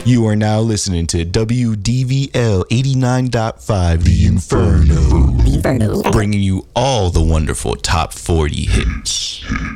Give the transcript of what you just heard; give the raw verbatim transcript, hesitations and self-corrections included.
You are now listening to W D V L eighty-nine point five, The Inferno. Inferno. Bringing you all the wonderful top forty hits.